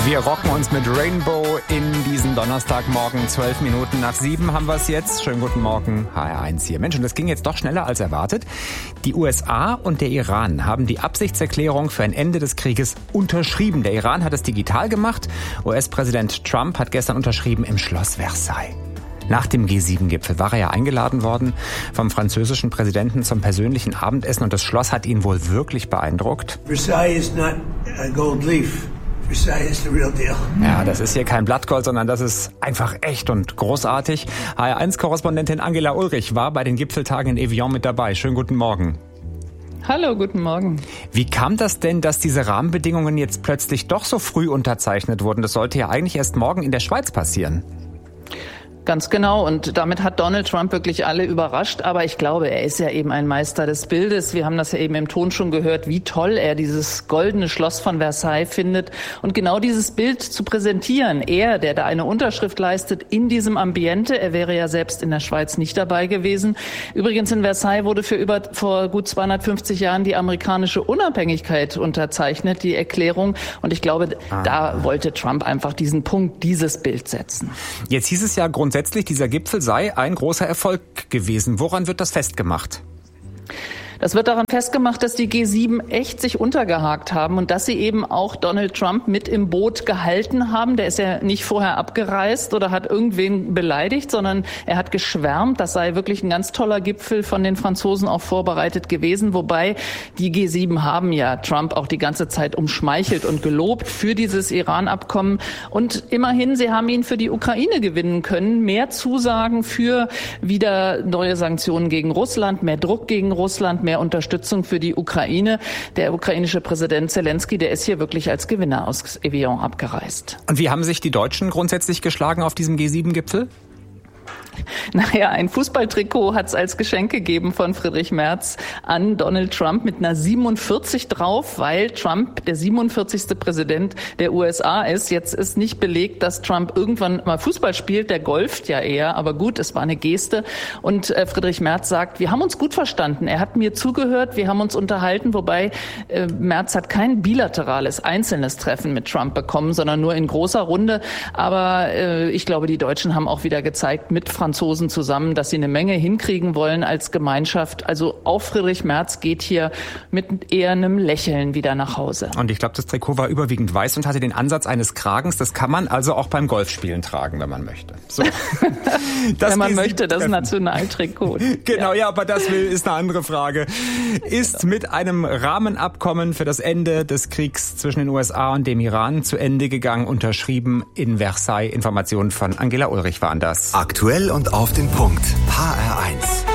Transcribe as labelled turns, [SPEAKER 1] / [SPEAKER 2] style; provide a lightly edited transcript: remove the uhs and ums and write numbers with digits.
[SPEAKER 1] Wir rocken uns mit Rainbow in diesen Donnerstagmorgen. 12 Minuten nach 7 haben wir es jetzt. Schönen guten Morgen, HR1 hier. Mensch, und das ging jetzt doch schneller als erwartet. Die USA und der Iran haben die Absichtserklärung für ein Ende des Krieges unterschrieben. Der Iran hat es digital gemacht. US-Präsident Trump hat gestern unterschrieben im Schloss Versailles. Nach dem G7-Gipfel war er ja eingeladen worden vom französischen Präsidenten zum persönlichen Abendessen und das Schloss hat ihn wohl wirklich beeindruckt.
[SPEAKER 2] Versailles is not a gold leaf. Versailles is the real deal.
[SPEAKER 1] Ja, das ist hier kein Blattgold, sondern das ist einfach echt und großartig. HR1-Korrespondentin Angela Ulrich war bei den Gipfeltagen in Evian mit dabei. Schönen guten Morgen.
[SPEAKER 3] Hallo, guten Morgen.
[SPEAKER 1] Wie kam das denn, dass diese Rahmenbedingungen jetzt plötzlich doch so früh unterzeichnet wurden? Das sollte ja eigentlich erst morgen in der Schweiz passieren.
[SPEAKER 3] Ganz genau. Und damit hat Donald Trump wirklich alle überrascht. Aber ich glaube, er ist ja eben ein Meister des Bildes. Wir haben das ja eben im Ton schon gehört, wie toll er dieses goldene Schloss von Versailles findet. Und genau dieses Bild zu präsentieren, er, der da eine Unterschrift leistet in diesem Ambiente, er wäre ja selbst in der Schweiz nicht dabei gewesen. Übrigens in Versailles wurde vor gut 250 Jahren die amerikanische Unabhängigkeit unterzeichnet, die Erklärung. Und ich glaube, da wollte Trump einfach diesen Punkt, dieses Bild setzen.
[SPEAKER 1] Jetzt hieß es ja grundsätzlich, dieser Gipfel sei ein großer Erfolg gewesen. Woran wird das festgemacht?
[SPEAKER 3] Das wird daran festgemacht, dass die G7 echt sich untergehakt haben und dass sie eben auch Donald Trump mit im Boot gehalten haben. Der ist ja nicht vorher abgereist oder hat irgendwen beleidigt, sondern er hat geschwärmt. Das sei wirklich ein ganz toller Gipfel von den Franzosen auch vorbereitet gewesen. Wobei die G7 haben ja Trump auch die ganze Zeit umschmeichelt und gelobt für dieses Iran-Abkommen. Und immerhin, sie haben ihn für die Ukraine gewinnen können. Mehr Zusagen für wieder neue Sanktionen gegen Russland, mehr Druck gegen Russland, mehr Unterstützung für die Ukraine. Der ukrainische Präsident Zelensky, der ist hier wirklich als Gewinner aus Evian abgereist.
[SPEAKER 1] Und wie haben sich die Deutschen grundsätzlich geschlagen auf diesem G7-Gipfel?
[SPEAKER 3] Naja, ein Fußballtrikot hat es als Geschenk gegeben von Friedrich Merz an Donald Trump mit einer 47 drauf, weil Trump der 47. Präsident der USA ist. Jetzt ist nicht belegt, dass Trump irgendwann mal Fußball spielt. Der golft ja eher, aber gut, es war eine Geste. Und Friedrich Merz sagt, wir haben uns gut verstanden. Er hat mir zugehört, wir haben uns unterhalten, wobei Merz hat kein bilaterales, einzelnes Treffen mit Trump bekommen, sondern nur in großer Runde. Aber ich glaube, die Deutschen haben auch wieder gezeigt, mit Franzosen zusammen, dass sie eine Menge hinkriegen wollen als Gemeinschaft. Also auch Friedrich Merz geht hier mit eher einem Lächeln wieder nach Hause.
[SPEAKER 1] Und ich glaube, das Trikot war überwiegend weiß und hatte den Ansatz eines Kragens. Das kann man also auch beim Golfspielen tragen, wenn man möchte. So.
[SPEAKER 3] Wenn man möchte, das Nationaltrikot.
[SPEAKER 1] Genau, ja, aber das ist eine andere Frage. Ist mit einem Rahmenabkommen für das Ende des Kriegs zwischen den USA und dem Iran zu Ende gegangen, unterschrieben in Versailles. Informationen von Angela Ulrich waren das.
[SPEAKER 4] Aktuell und auf den Punkt. HR1.